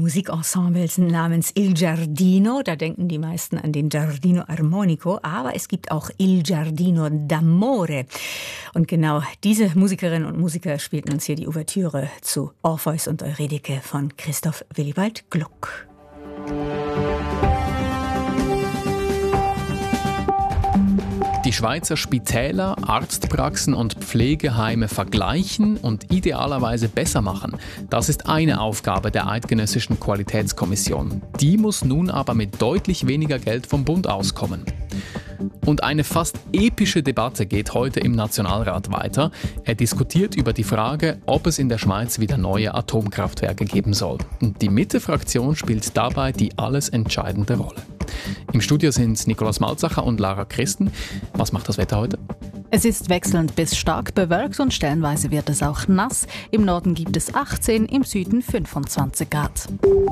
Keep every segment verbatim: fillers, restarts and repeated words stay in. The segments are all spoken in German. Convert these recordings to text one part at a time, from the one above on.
Musikensembles namens Il Giardino. Da denken die meisten an den Giardino Armonico, aber es gibt auch Il Giardino d'Amore. Und genau diese Musikerinnen und Musiker spielten uns hier die Ouvertüre zu Orpheus und Eurydike von Christoph Willibald Gluck. Die Schweizer Spitäler, Arztpraxen und Pflegeheime vergleichen und idealerweise besser machen. Das ist eine Aufgabe der Eidgenössischen Qualitätskommission. Die muss nun aber mit deutlich weniger Geld vom Bund auskommen. Und eine fast epische Debatte geht heute im Nationalrat weiter. Er diskutiert über die Frage, ob es in der Schweiz wieder neue Atomkraftwerke geben soll. Und die Mitte-Fraktion spielt dabei die alles entscheidende Rolle. Im Studio sind Nikolaus Malzacher und Lara Christen. Was macht das Wetter heute? Es ist wechselnd bis stark bewölkt und stellenweise wird es auch nass. Im Norden gibt es achtzehn, im Süden fünfundzwanzig Grad.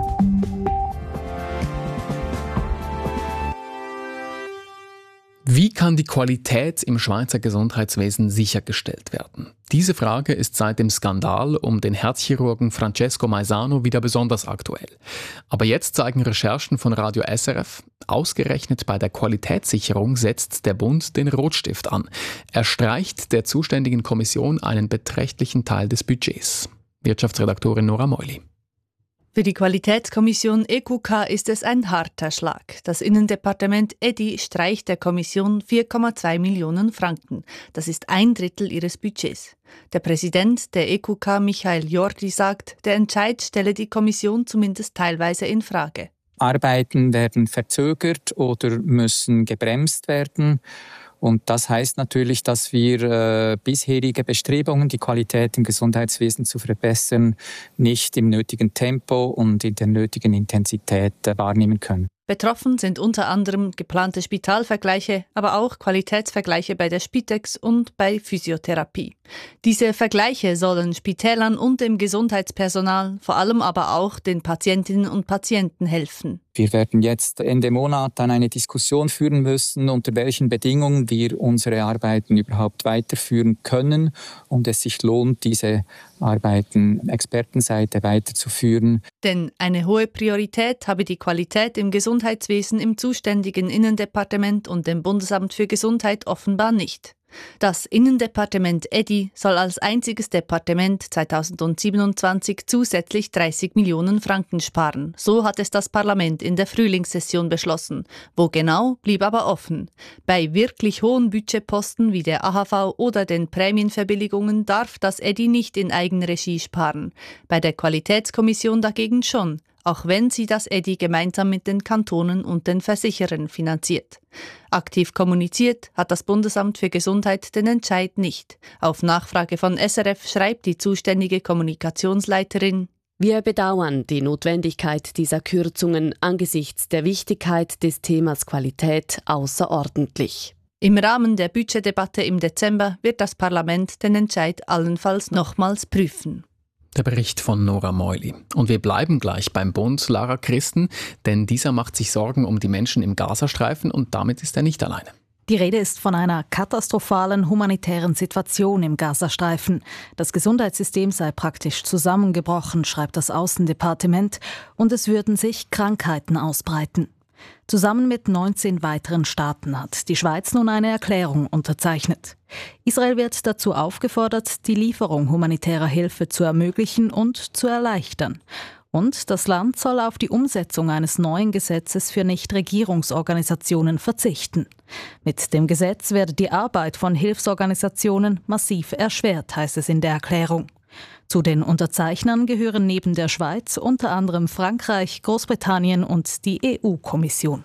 Wie kann die Qualität im Schweizer Gesundheitswesen sichergestellt werden? Diese Frage ist seit dem Skandal um den Herzchirurgen Francesco Maisano wieder besonders aktuell. Aber jetzt zeigen Recherchen von Radio S R F, ausgerechnet bei der Qualitätssicherung setzt der Bund den Rotstift an. Er streicht der zuständigen Kommission einen beträchtlichen Teil des Budgets. Wirtschaftsredaktorin Nora Meuli. Für die Qualitätskommission E Q K ist es ein harter Schlag. Das Innendepartement E D I streicht der Kommission vier Komma zwei Millionen Franken. Das ist ein Drittel ihres Budgets. Der Präsident der E Q K, Michael Jordi, sagt, der Entscheid stelle die Kommission zumindest teilweise in Frage. Arbeiten werden verzögert oder müssen gebremst werden. Und das heißt natürlich, dass wir äh, bisherige Bestrebungen, die Qualität im Gesundheitswesen zu verbessern, nicht im nötigen Tempo und in der nötigen Intensität äh, wahrnehmen können. Betroffen sind unter anderem geplante Spitalvergleiche, aber auch Qualitätsvergleiche bei der Spitex und bei Physiotherapie. Diese Vergleiche sollen Spitälern und dem Gesundheitspersonal, vor allem aber auch den Patientinnen und Patienten helfen. Wir werden jetzt Ende Monat dann eine Diskussion führen müssen, unter welchen Bedingungen wir unsere Arbeiten überhaupt weiterführen können und es sich lohnt, diese Arbeiten Expertenseite weiterzuführen. Denn eine hohe Priorität habe die Qualität im Gesundheitswesen im zuständigen Innendepartement und dem Bundesamt für Gesundheit offenbar nicht. Das Innendepartement E D I soll als einziges Departement zweitausendsiebenundzwanzig zusätzlich dreißig Millionen Franken sparen. So hat es das Parlament in der Frühlingssession beschlossen. Wo genau, blieb aber offen. Bei wirklich hohen Budgetposten wie der A H V oder den Prämienverbilligungen darf das E D I nicht in Eigenregie sparen. Bei der Qualitätskommission dagegen schon, auch wenn sie das E D I gemeinsam mit den Kantonen und den Versicherern finanziert. Aktiv kommuniziert hat das Bundesamt für Gesundheit den Entscheid nicht. Auf Nachfrage von S R F schreibt die zuständige Kommunikationsleiterin: Wir bedauern die Notwendigkeit dieser Kürzungen angesichts der Wichtigkeit des Themas Qualität außerordentlich. Im Rahmen der Budgetdebatte im Dezember wird das Parlament den Entscheid allenfalls nochmals prüfen. Der Bericht von Nora Meuli. Und wir bleiben gleich beim Bund, Lara Christen, denn dieser macht sich Sorgen um die Menschen im Gazastreifen und damit ist er nicht alleine. Die Rede ist von einer katastrophalen humanitären Situation im Gazastreifen. Das Gesundheitssystem sei praktisch zusammengebrochen, schreibt das Außendepartement, und es würden sich Krankheiten ausbreiten. Zusammen mit neunzehn weiteren Staaten hat die Schweiz nun eine Erklärung unterzeichnet. Israel wird dazu aufgefordert, die Lieferung humanitärer Hilfe zu ermöglichen und zu erleichtern. Und das Land soll auf die Umsetzung eines neuen Gesetzes für Nichtregierungsorganisationen verzichten. Mit dem Gesetz werde die Arbeit von Hilfsorganisationen massiv erschwert, heißt es in der Erklärung. Zu den Unterzeichnern gehören neben der Schweiz unter anderem Frankreich, Großbritannien und die E U-Kommission.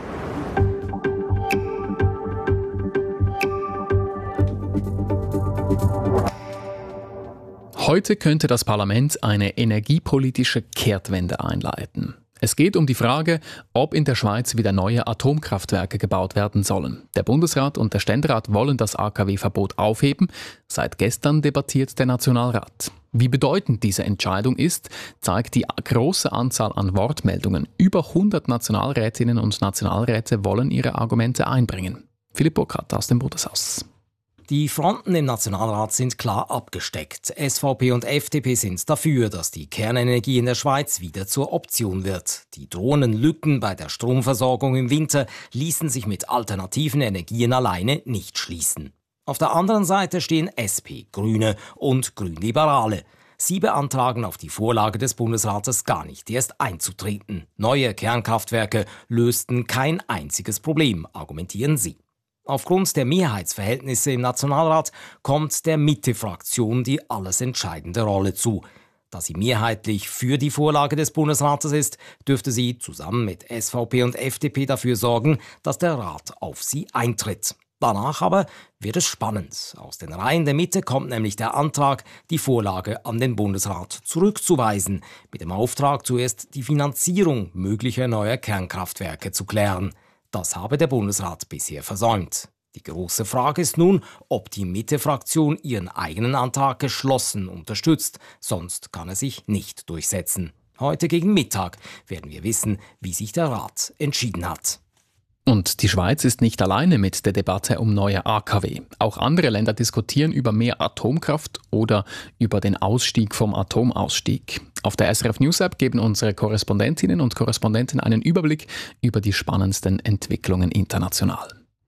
Heute könnte das Parlament eine energiepolitische Kehrtwende einleiten. Es geht um die Frage, ob in der Schweiz wieder neue Atomkraftwerke gebaut werden sollen. Der Bundesrat und der Ständerat wollen das A K W-Verbot aufheben. Seit gestern debattiert der Nationalrat. Wie bedeutend diese Entscheidung ist, zeigt die große Anzahl an Wortmeldungen. Über hundert Nationalrätinnen und Nationalräte wollen ihre Argumente einbringen. Philipp Burkhardt aus dem Bundeshaus. Die Fronten im Nationalrat sind klar abgesteckt. S V P und F D P sind dafür, dass die Kernenergie in der Schweiz wieder zur Option wird. Die drohenden Lücken bei der Stromversorgung im Winter ließen sich mit alternativen Energien alleine nicht schließen. Auf der anderen Seite stehen S P, Grüne und Grünliberale. Sie beantragen auf die Vorlage des Bundesrates gar nicht erst einzutreten. Neue Kernkraftwerke lösten kein einziges Problem, argumentieren sie. Aufgrund der Mehrheitsverhältnisse im Nationalrat kommt der Mitte-Fraktion die alles entscheidende Rolle zu. Da sie mehrheitlich für die Vorlage des Bundesrates ist, dürfte sie zusammen mit S V P und F D P dafür sorgen, dass der Rat auf sie eintritt. Danach aber wird es spannend. Aus den Reihen der Mitte kommt nämlich der Antrag, die Vorlage an den Bundesrat zurückzuweisen, mit dem Auftrag, zuerst die Finanzierung möglicher neuer Kernkraftwerke zu klären. Das habe der Bundesrat bisher versäumt. Die große Frage ist nun, ob die Mitte-Fraktion ihren eigenen Antrag geschlossen unterstützt, sonst kann er sich nicht durchsetzen. Heute gegen Mittag werden wir wissen, wie sich der Rat entschieden hat. Und die Schweiz ist nicht alleine mit der Debatte um neue A K W. Auch andere Länder diskutieren über mehr Atomkraft oder über den Ausstieg vom Atomausstieg. Auf der S R F News App geben unsere Korrespondentinnen und Korrespondenten einen Überblick über die spannendsten Entwicklungen international.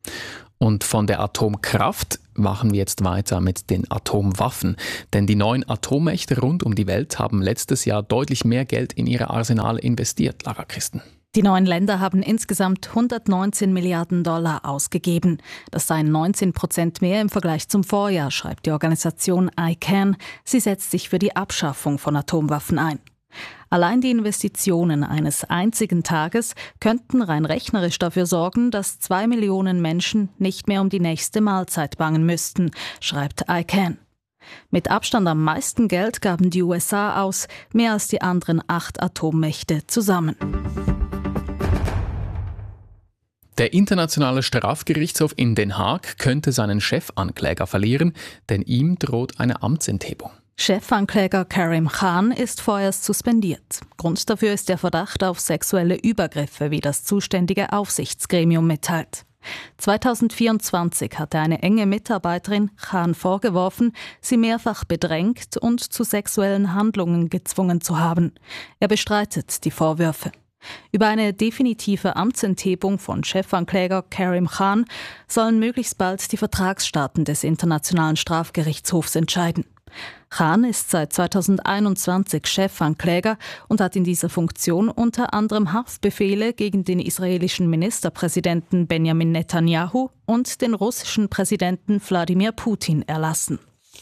Und von der Atomkraft machen wir jetzt weiter mit den Atomwaffen. Denn die neuen Atommächte rund um die Welt haben letztes Jahr deutlich mehr Geld in ihre Arsenale investiert, Lara Christen. Die neuen Länder haben insgesamt hundertneunzehn Milliarden Dollar ausgegeben. Das seien neunzehn Prozent mehr im Vergleich zum Vorjahr, schreibt die Organisation I C A N. Sie setzt sich für die Abschaffung von Atomwaffen ein. Allein die Investitionen eines einzigen Tages könnten rein rechnerisch dafür sorgen, dass zwei Millionen Menschen nicht mehr um die nächste Mahlzeit bangen müssten, schreibt I C A N. Mit Abstand am meisten Geld gaben die U S A aus, mehr als die anderen acht Atommächte zusammen. Der Internationale Strafgerichtshof in Den Haag könnte seinen Chefankläger verlieren, denn ihm droht eine Amtsenthebung. Chefankläger Karim Khan ist vorerst suspendiert. Grund dafür ist der Verdacht auf sexuelle Übergriffe, wie das zuständige Aufsichtsgremium mitteilt. zweitausendvierundzwanzig hatte eine enge Mitarbeiterin Khan vorgeworfen, sie mehrfach bedrängt und zu sexuellen Handlungen gezwungen zu haben. Er bestreitet die Vorwürfe. Über eine definitive Amtsenthebung von Chefankläger Karim Khan sollen möglichst bald die Vertragsstaaten des Internationalen Strafgerichtshofs entscheiden. Khan ist seit zweitausendeinundzwanzig Chefankläger und hat in dieser Funktion unter anderem Haftbefehle gegen den israelischen Ministerpräsidenten Benjamin Netanyahu und den russischen Präsidenten Wladimir Putin erlassen.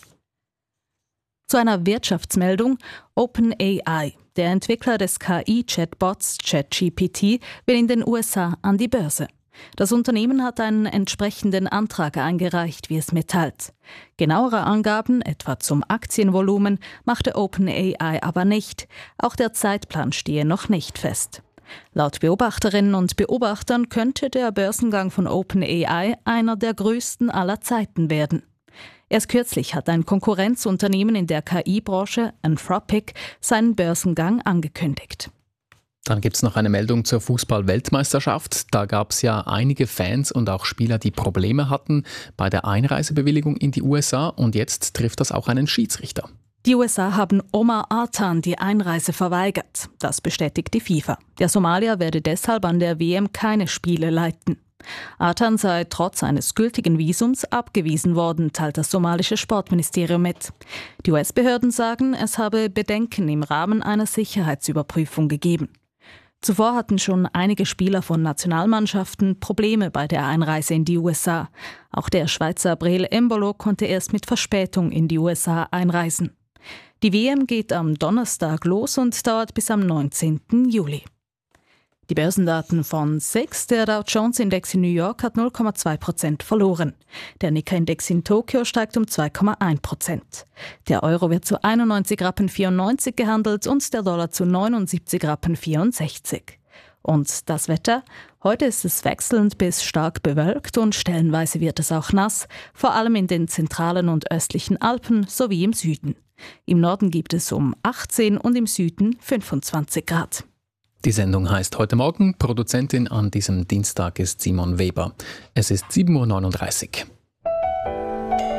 Zu einer Wirtschaftsmeldung: OpenAI, der Entwickler des K I-Chatbots ChatGPT, will in den U S A an die Börse. Das Unternehmen hat einen entsprechenden Antrag eingereicht, wie es mitteilt. Genauere Angaben, etwa zum Aktienvolumen, machte OpenAI aber nicht. Auch der Zeitplan stehe noch nicht fest. Laut Beobachterinnen und Beobachtern könnte der Börsengang von OpenAI einer der größten aller Zeiten werden. Erst kürzlich hat ein Konkurrenzunternehmen in der K I-Branche, Anthropic, seinen Börsengang angekündigt. Dann gibt es noch eine Meldung zur Fußball-Weltmeisterschaft. Da gab es ja einige Fans und auch Spieler, die Probleme hatten bei der Einreisebewilligung in die U S A. Und jetzt trifft das auch einen Schiedsrichter. Die U S A haben Omar Artan die Einreise verweigert. Das bestätigt die FIFA. Der Somalier werde deshalb an der W M keine Spiele leiten. Artan sei trotz eines gültigen Visums abgewiesen worden, teilt das somalische Sportministerium mit. Die U S-Behörden sagen, es habe Bedenken im Rahmen einer Sicherheitsüberprüfung gegeben. Zuvor hatten schon einige Spieler von Nationalmannschaften Probleme bei der Einreise in die U S A. Auch der Schweizer Breel Embolo konnte erst mit Verspätung in die U S A einreisen. Die W M geht am Donnerstag los und dauert bis am neunzehnten Juli. Die Börsendaten von S I X, der Dow Jones Index in New York, hat null Komma zwei Prozent verloren. Der Nikkei-Index in Tokio steigt um zwei Komma eins Prozent. Der Euro wird zu einundneunzig Rappen vierundneunzig gehandelt und der Dollar zu neunundsiebzig Rappen vierundsechzig. Und das Wetter? Heute ist es wechselnd bis stark bewölkt und stellenweise wird es auch nass, vor allem in den zentralen und östlichen Alpen sowie im Süden. Im Norden gibt es um achtzehn und im Süden fünfundzwanzig Grad. Die Sendung heißt Heute Morgen. Produzentin an diesem Dienstag ist Simon Weber. Es ist sieben Uhr neununddreißig.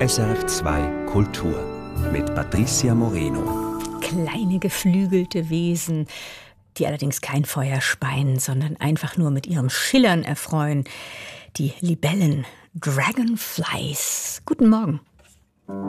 S R F zwei Kultur mit Patricia Moreno. Kleine geflügelte Wesen, die allerdings kein Feuer speien, sondern einfach nur mit ihrem Schillern erfreuen. Die Libellen, Dragonflies. Guten Morgen.